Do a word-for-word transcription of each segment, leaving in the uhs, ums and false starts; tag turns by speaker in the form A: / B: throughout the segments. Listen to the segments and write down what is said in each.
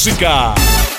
A: música.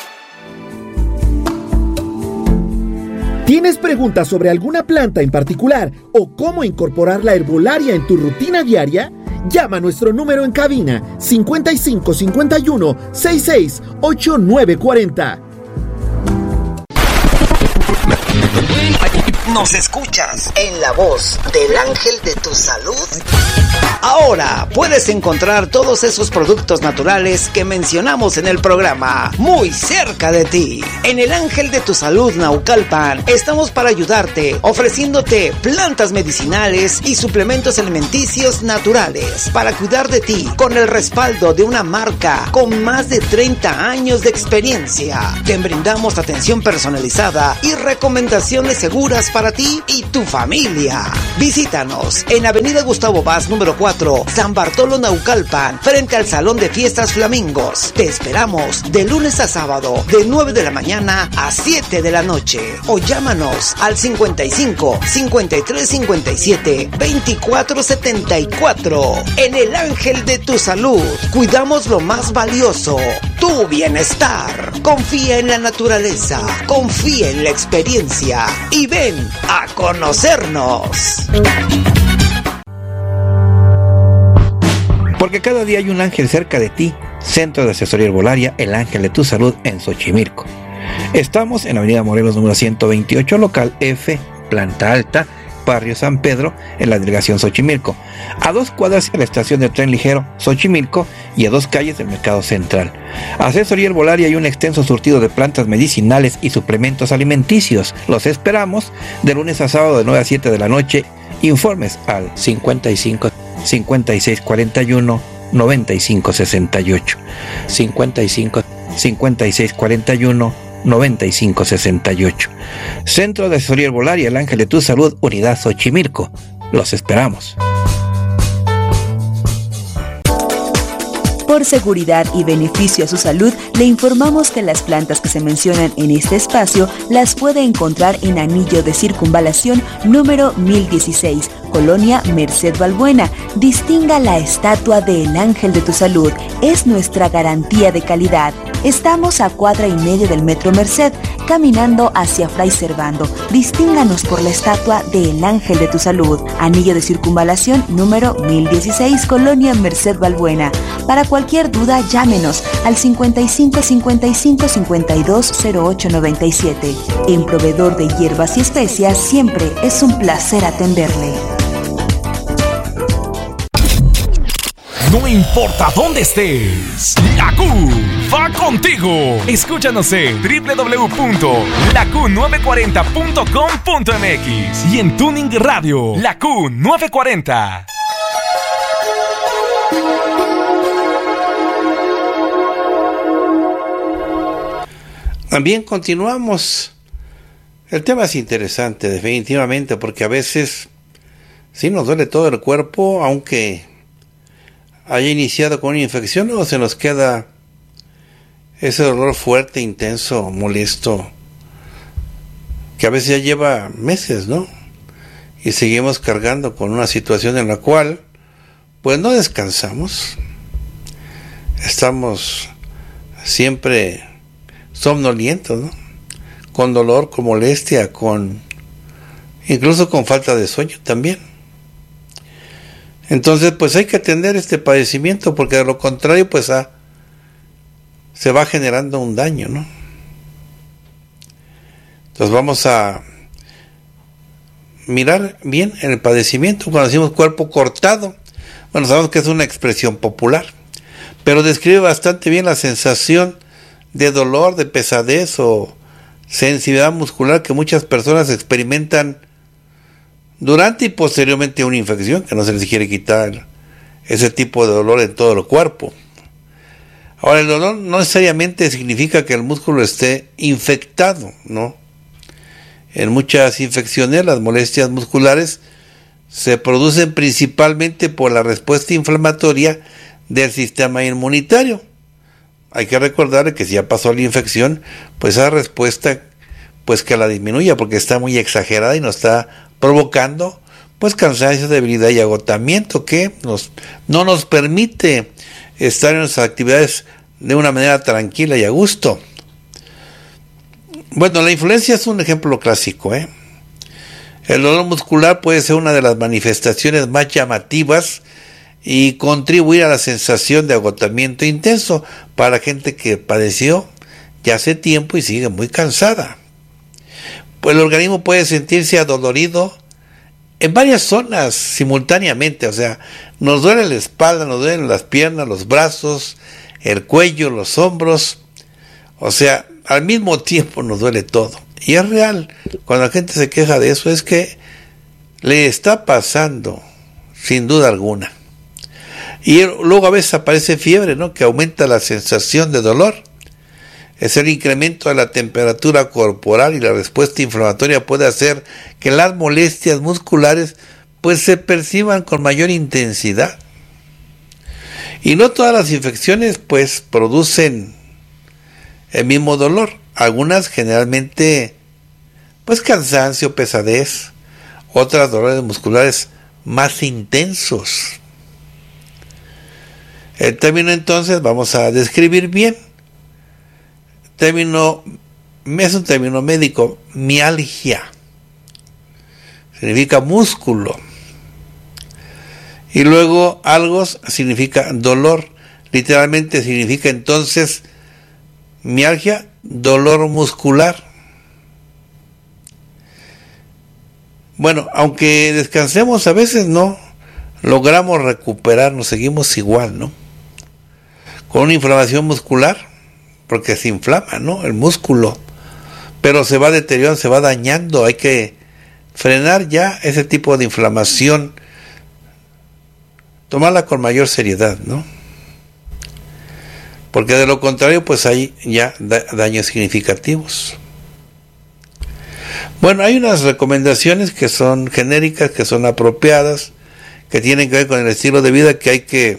B: ¿Tienes preguntas sobre alguna planta en particular o cómo incorporar la herbolaria en tu rutina diaria? Llama a nuestro número en cabina cincuenta y cinco cincuenta y uno sesenta y seis ochenta y nueve cuarenta.
C: Nos escuchas en la voz del ángel de tu salud. Ahora puedes encontrar todos esos productos naturales que mencionamos en el programa muy cerca de ti. En el Ángel de tu Salud Naucalpan estamos para ayudarte, ofreciéndote plantas medicinales y suplementos alimenticios naturales para cuidar de ti con el respaldo de una marca con más de treinta años de experiencia. Te brindamos atención personalizada y recomendaciones seguras para ti y tu familia. Visítanos en Avenida Gustavo Vaz número cuatro, San Bartolo Naucalpan, frente al Salón de Fiestas Flamingos. Te esperamos de lunes a sábado, de nueve de la mañana a siete de la noche. O llámanos al cincuenta y cinco, cincuenta y tres, cincuenta y siete, veinticuatro setenta y cuatro. En el Ángel de tu Salud, cuidamos lo más valioso, tu bienestar. Confía en la naturaleza, confía en la experiencia y ven a conocernos.
D: Porque cada día hay un ángel cerca de ti. Centro de Asesoría Herbolaria, el Ángel de tu Salud en Xochimilco. Estamos en Avenida Morelos número ciento veintiocho, local F, planta alta, barrio San Pedro, en la delegación Xochimilco, a dos cuadras de la estación de tren ligero Xochimilco y a dos calles del Mercado Central. Asesoría Herbolaria y un extenso surtido de plantas medicinales y suplementos alimenticios. Los esperamos de lunes a sábado de nueve a siete de la noche. Informes al cincuenta y cinco, cincuenta y seis cuarenta y uno, noventa y cinco sesenta y ocho, cincuenta y cinco, cincuenta y seis cuarenta y uno, noventa y cinco sesenta y ocho. Centro de Asesoría Herbolaria, el Ángel de tu Salud, Unidad Xochimilco. Los esperamos.
E: Por seguridad y beneficio a su salud, le informamos que las plantas que se mencionan en este espacio las puede encontrar en Anillo de Circunvalación número mil dieciséis, Colonia Merced Balbuena. Distinga la estatua del Ángel de tu Salud. Es nuestra garantía de calidad. Estamos a cuadra y media del Metro Merced, caminando hacia Fray Servando. Distínganos por la estatua del Ángel de tu Salud. Anillo de Circunvalación número mil dieciséis, Colonia Merced Balbuena. Para cualquier duda, llámenos al cincuenta y cinco, cincuenta y cinco, cincuenta y dos, cero ocho noventa y siete. En Proveedor de Hierbas y Especias, siempre es un placer atenderle.
A: No importa dónde estés, la Q va contigo. Escúchanos en doble u doble u doble u punto la q nueve cuarenta punto com punto m x y en Tuning Radio, la Q nueve cuarenta.
D: También continuamos. El tema es interesante, definitivamente, porque a veces sí nos duele todo el cuerpo, aunque haya iniciado con una infección, o se nos queda ese dolor fuerte, intenso, molesto, que a veces ya lleva meses, ¿no? Y seguimos cargando con una situación en la cual, pues no descansamos. Estamos siempre somnolientos, ¿no? Con dolor, con molestia, con incluso con falta de sueño también. Entonces, pues hay que atender este padecimiento, porque de lo contrario, pues ah, se va generando un daño, ¿no? Entonces vamos a mirar bien el padecimiento. Cuando decimos cuerpo cortado, bueno, sabemos que es una expresión popular, pero describe bastante bien la sensación de dolor, de pesadez o sensibilidad muscular que muchas personas experimentan durante y posteriormente a una infección, que no se les quiere quitar ese tipo de dolor en todo el cuerpo. Ahora, el dolor no necesariamente significa que el músculo esté infectado, ¿no? En muchas infecciones, las molestias musculares se producen principalmente por la respuesta inflamatoria del sistema inmunitario. Hay que recordar que si ya pasó la infección, pues esa respuesta, pues que la disminuya, porque está muy exagerada y nos está provocando pues cansancio, debilidad y agotamiento, que nos, no nos permite estar en nuestras actividades de una manera tranquila y a gusto. Bueno, la influencia es un ejemplo clásico, ¿eh? El dolor muscular puede ser una de las manifestaciones más llamativas y contribuir a la sensación de agotamiento intenso para gente que padeció ya hace tiempo y sigue muy cansada. Pues el organismo puede sentirse adolorido en varias zonas simultáneamente, o sea, nos duele la espalda, nos duelen las piernas, los brazos, el cuello, los hombros, o sea, al mismo tiempo nos duele todo. Y es real, cuando la gente se queja de eso, es que le está pasando, sin duda alguna. Y luego a veces aparece fiebre, ¿no?, que aumenta la sensación de dolor. Es el incremento de la temperatura corporal y la respuesta inflamatoria puede hacer que las molestias musculares pues se perciban con mayor intensidad. Y no todas las infecciones pues producen el mismo dolor. Algunas generalmente pues cansancio, pesadez, otras dolores musculares más intensos. El término entonces vamos a describir bien. Término, es un término médico, mialgia. Significa músculo. Y luego algos significa dolor. Literalmente significa entonces mialgia, dolor muscular. Bueno, aunque descansemos, a veces no logramos recuperarnos, seguimos igual, ¿no? Con una inflamación muscular, porque se inflama, ¿no?, el músculo, pero se va deteriorando, se va dañando. Hay que frenar ya ese tipo de inflamación, tomarla con mayor seriedad, ¿no? Porque de lo contrario pues hay ya da- daños significativos. Bueno, hay unas recomendaciones que son genéricas, que son apropiadas, que tienen que ver con el estilo de vida que hay que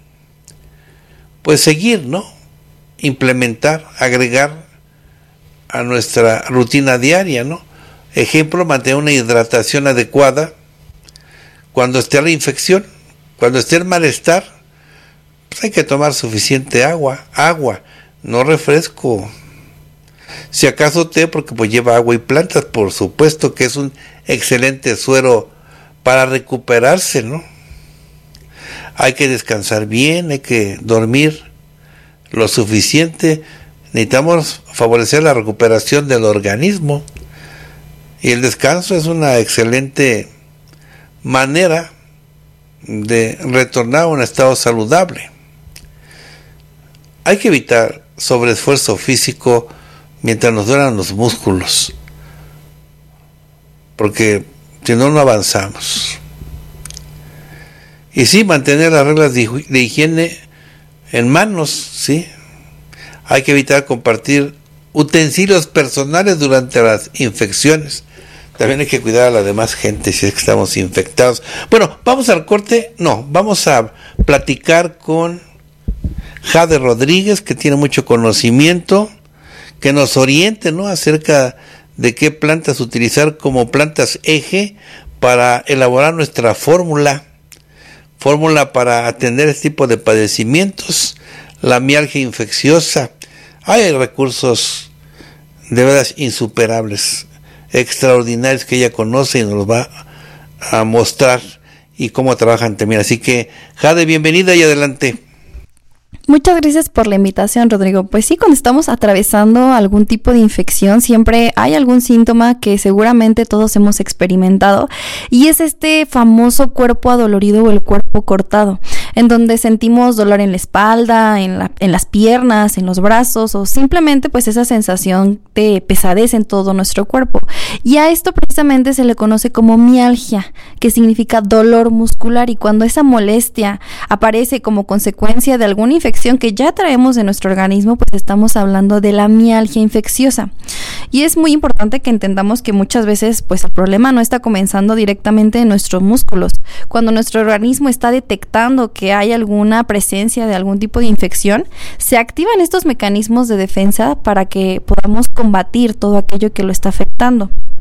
D: pues seguir, ¿no?, implementar, agregar a nuestra rutina diaria, ¿no? Ejemplo, mantener una hidratación adecuada cuando esté la infección, cuando esté el malestar, pues hay que tomar suficiente agua, agua, no refresco. Si acaso té, porque pues lleva agua y plantas, por supuesto que es un excelente suero para recuperarse, ¿no? Hay que descansar bien, hay que dormir lo suficiente. Necesitamos favorecer la recuperación del organismo y el descanso es una excelente manera de retornar a un estado saludable. Hay que evitar sobreesfuerzo físico mientras nos duelan los músculos, porque si no, no avanzamos. Y sí, mantener las reglas de, de higiene en manos, sí. Hay que evitar compartir utensilios personales durante las infecciones. También hay que cuidar a la demás gente si es que estamos infectados. Bueno, vamos al corte. No, vamos a platicar con Jade Rodríguez, que tiene mucho conocimiento, que nos oriente, ¿no?, acerca de qué plantas utilizar como plantas eje para elaborar nuestra fórmula. Fórmula para atender este tipo de padecimientos, la mialgia infecciosa. Hay recursos de verdad insuperables, extraordinarios, que ella conoce y nos los va a mostrar y cómo trabajan también. Así que, Jade, bienvenida y adelante.
F: Muchas gracias por la invitación, Rodrigo. Pues sí, cuando estamos atravesando algún tipo de infección, siempre hay algún síntoma que seguramente todos hemos experimentado, y es este famoso cuerpo adolorido o el cuerpo cortado, en donde sentimos dolor en la espalda, en, la, en las piernas, en los brazos, o simplemente pues esa sensación de pesadez en todo nuestro cuerpo. Y a esto precisamente se le conoce como mialgia, que significa dolor muscular, y cuando esa molestia aparece como consecuencia de alguna infección que ya traemos en nuestro organismo, pues estamos hablando de la mialgia infecciosa. Y es muy importante que entendamos que muchas veces pues el problema no está comenzando directamente en nuestros músculos. Cuando nuestro organismo está detectando que hay alguna presencia de algún tipo de infección, se activan estos mecanismos de defensa para que podamos combatir todo aquello que lo está afectando.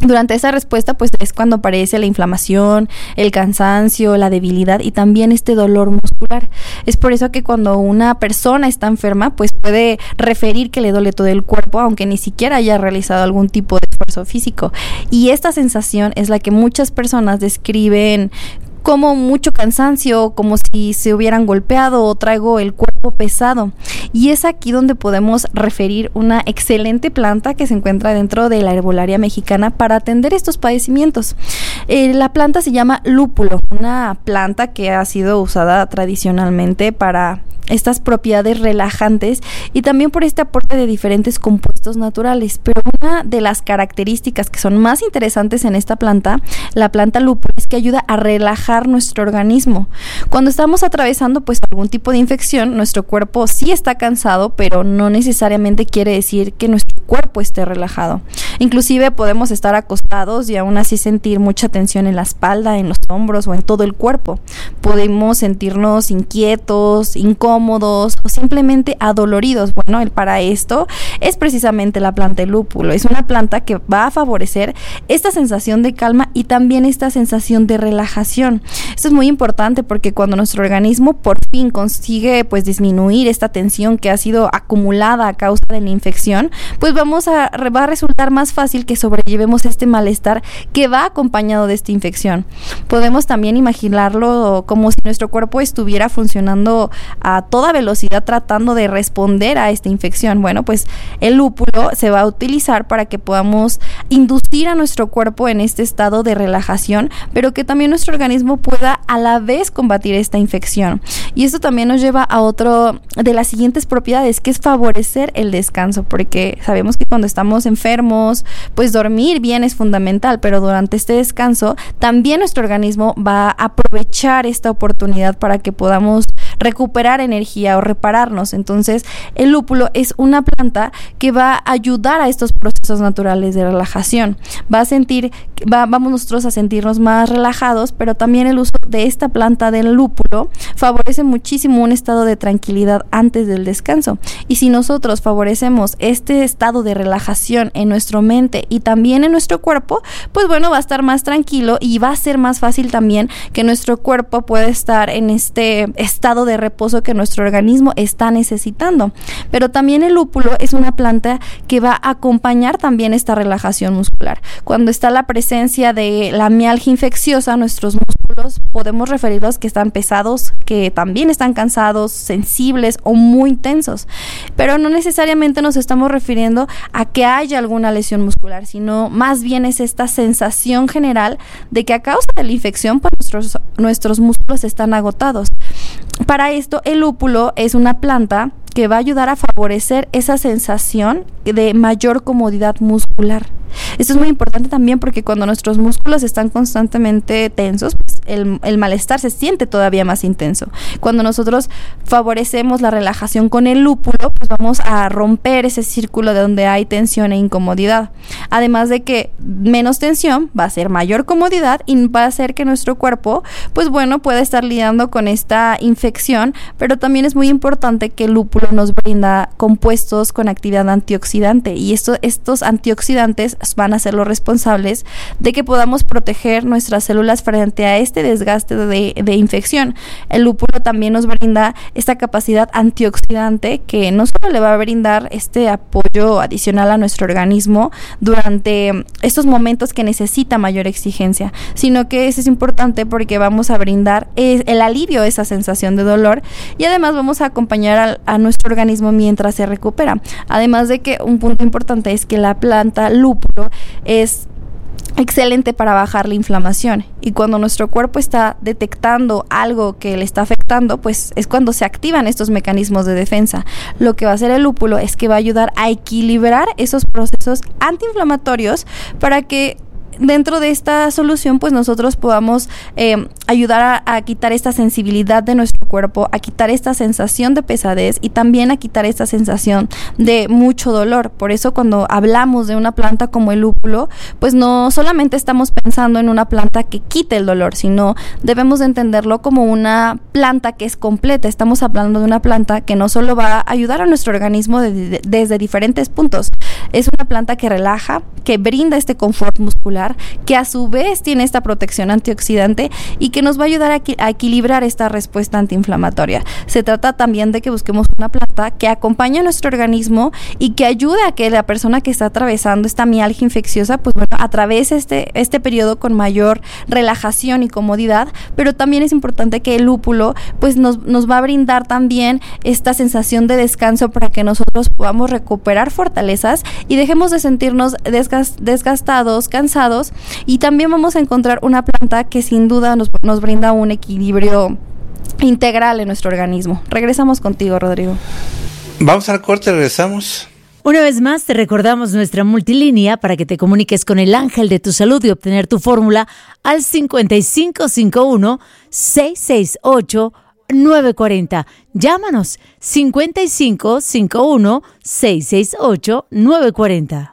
F: Durante esa respuesta, pues es cuando aparece la inflamación, el cansancio, la debilidad y también este dolor muscular. Es por eso que cuando una persona está enferma, pues puede referir que le duele todo el cuerpo, aunque ni siquiera haya realizado algún tipo de esfuerzo físico. Y esta sensación es la que muchas personas describen como mucho cansancio, como si se hubieran golpeado o traigo el cuerpo pesado. Y es aquí donde podemos referir una excelente planta que se encuentra dentro de la herbolaria mexicana para atender estos padecimientos. Eh, la planta se llama lúpulo, una planta que ha sido usada tradicionalmente para estas propiedades relajantes y también por este aporte de diferentes compuestos naturales. Pero una de las características que son más interesantes en esta planta, la planta lúpulo, es que ayuda a relajar nuestro organismo. Cuando estamos atravesando pues algún tipo de infección, nuestro cuerpo sí está cansado, pero no necesariamente quiere decir que nuestro cuerpo esté relajado. Inclusive podemos estar acostados y aún así sentir mucha tensión en la espalda, en los hombros o en todo el cuerpo. Podemos sentirnos inquietos, incómodos o simplemente adoloridos. Bueno, el para esto es precisamente la planta de lúpulo. Es una planta que va a favorecer esta sensación de calma y también esta sensación de relajación. Esto es muy importante porque cuando nuestro organismo por fin consigue pues disminuir esta tensión que ha sido acumulada a causa de la infección, pues vamos a, va a resultar más fácil que sobrellevemos este malestar que va acompañado de esta infección. Podemos también imaginarlo como si nuestro cuerpo estuviera funcionando a toda velocidad tratando de responder a esta infección. Bueno, pues el lúpulo se va a utilizar para que podamos inducir a nuestro cuerpo en este estado de relajación, pero que también nuestro organismo pueda a la vez combatir esta infección. Y esto también nos lleva a otro de las siguientes propiedades, que es favorecer el descanso, porque sabemos que cuando estamos enfermos, pues dormir bien es fundamental, pero durante este descanso también nuestro organismo va a aprovechar esta oportunidad para que podamos recuperar energía o repararnos. Entonces, el lúpulo es una planta que va a ayudar a estos procesos naturales de relajación. Va a sentir, va, vamos nosotros a sentirnos más relajados, pero también el uso de esta planta del lúpulo favorece muchísimo un estado de tranquilidad antes del descanso. Y si nosotros favorecemos este estado de relajación en nuestra mente y también en nuestro cuerpo, pues bueno, va a estar más tranquilo y va a ser más fácil también que nuestro cuerpo pueda estar en este estado de reposo que nuestro organismo está necesitando. Pero también el lúpulo es una planta que va a acompañar también esta relajación muscular. Cuando está la presencia de la mialgia infecciosa, nuestros músculos podemos referirlos que están pesados, que también están cansados, sensibles o muy tensos. Pero no necesariamente nos estamos refiriendo a que haya alguna lesión muscular, sino más bien es esta sensación general de que a causa de la infección pues nuestros, nuestros músculos están agotados. Para esto, el lúpulo es una planta que va a ayudar a favorecer esa sensación de mayor comodidad muscular. Esto es muy importante también porque cuando nuestros músculos están constantemente tensos, pues el, el malestar se siente todavía más intenso. Cuando nosotros favorecemos la relajación con el lúpulo, pues vamos a romper ese círculo de donde hay tensión e incomodidad. Además de que menos tensión va a ser mayor comodidad y va a hacer que nuestro cuerpo, pues bueno, pueda estar lidiando con esta infección, pero también es muy importante que el lúpulo nos brinda compuestos con actividad antioxidante y esto, estos antioxidantes van a ser los responsables de que podamos proteger nuestras células frente a este desgaste de, de infección. El lúpulo también nos brinda esta capacidad antioxidante que no solo le va a brindar este apoyo adicional a nuestro organismo durante estos momentos que necesita mayor exigencia, sino que eso es importante porque vamos a brindar el alivio a esa sensación de dolor y además vamos a acompañar a, a nuestro organismo mientras se recupera. Además de que un punto importante es que la planta lúpulo es excelente para bajar la inflamación y cuando nuestro cuerpo está detectando algo que le está afectando, pues es cuando se activan estos mecanismos de defensa. Lo que va a hacer el lúpulo es que va a ayudar a equilibrar esos procesos antiinflamatorios para que dentro de esta solución pues nosotros podamos eh, ayudar a, a quitar esta sensibilidad de nuestro cuerpo, a quitar esta sensación de pesadez y también a quitar esta sensación de mucho dolor. Por eso cuando hablamos de una planta como el lúpulo lúpulo, pues no solamente estamos pensando en una planta que quite el dolor, sino debemos de entenderlo como una planta que es completa. Estamos hablando de una planta que no solo va a ayudar a nuestro organismo de, de, desde diferentes puntos. Es una planta que relaja, que brinda este confort muscular, que a su vez tiene esta protección antioxidante y que nos va a ayudar a, a equilibrar esta respuesta antiinflamatoria. Se trata también de que busquemos una planta que acompañe a nuestro organismo y que ayude a que la persona que está atravesando esta mialgia infecciosa, pues bueno, atraviese este, este periodo con mayor relajación y comodidad, pero también es importante que el lúpulo pues nos, nos va a brindar también esta sensación de descanso para que nosotros podamos recuperar fortalezas y dejemos de sentirnos desgast, desgastados, cansados, y también vamos a encontrar una planta que sin duda nos, nos brinda un equilibrio integral en nuestro organismo. Regresamos contigo, Rodrigo.
D: Vamos al corte, regresamos.
G: Una vez más te recordamos nuestra multilínea para que te comuniques con el ángel de tu salud y obtener tu fórmula al cincuenta y cinco cincuenta y uno, seiscientos sesenta y ocho, nueve cuarenta. Llámanos cincuenta y cinco cincuenta y uno, seiscientos sesenta y ocho, nueve cuarenta.